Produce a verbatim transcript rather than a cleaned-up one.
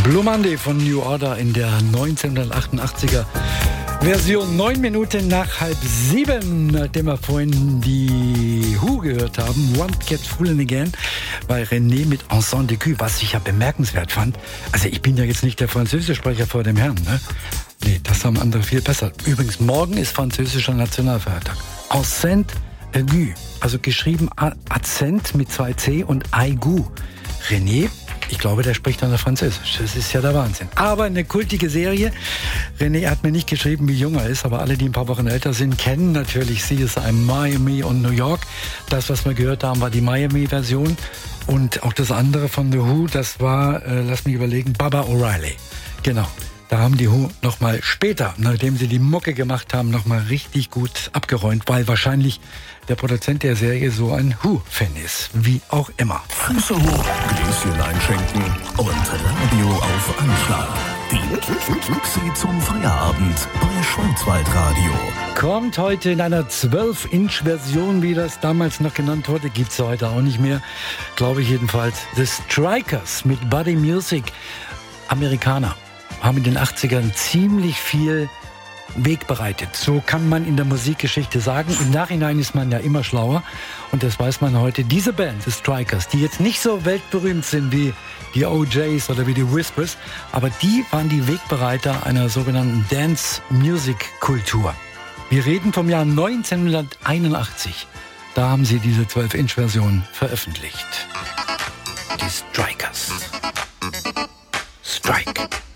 Blue Monday von New Order in der neunzehnhundertachtundachtziger Version. Neun Minuten nach halb sieben, nachdem wir vorhin die Who gehört haben. Won't Get Foolin' Again bei René mit Ensemble de Cul, was ich ja bemerkenswert fand. Also ich bin ja jetzt nicht der Französischsprecher vor dem Herrn, ne? Nee, das haben andere viel besser. Übrigens, morgen ist französischer Nationalfeiertag. Ensemble aigu, also geschrieben Akzent mit zwei C und aigu. René, ich glaube, der spricht dann Französisch. Das ist ja der Wahnsinn. Aber eine kultige Serie. René hat mir nicht geschrieben, wie jung er ist, aber alle, die ein paar Wochen älter sind, kennen natürlich C S I Miami und New York. Das, was wir gehört haben, war die Miami-Version. Und auch das andere von The Who, das war, äh, lass mich überlegen, Baba O'Reilly. Genau. Da haben die Who noch mal später, nachdem sie die Mucke gemacht haben, noch mal richtig gut abgeräumt, weil wahrscheinlich der Produzent der Serie so ein Who-Fan ist. Wie auch immer. Füße hoch, Gläschen einschenken und Radio auf Anschlag. Die Kicksi zum Feierabend bei Schwarzwaldradio. Kommt heute in einer zwölf Inch Version, wie das damals noch genannt wurde. Gibt's heute auch nicht mehr, glaube ich jedenfalls. The Strikers mit Buddy Music. Amerikaner haben in den achtzigern ziemlich viel Weg bereitet. So kann man in der Musikgeschichte sagen. Im Nachhinein ist man ja immer schlauer. Und das weiß man heute. Diese Band, The Strikers, die jetzt nicht so weltberühmt sind wie die O Js oder wie die Whispers, aber die waren die Wegbereiter einer sogenannten Dance-Music-Kultur. Wir reden vom Jahr neunzehnhunderteinundachtzig. Da haben sie diese zwölf Inch Version veröffentlicht. Die Strikers. Strike.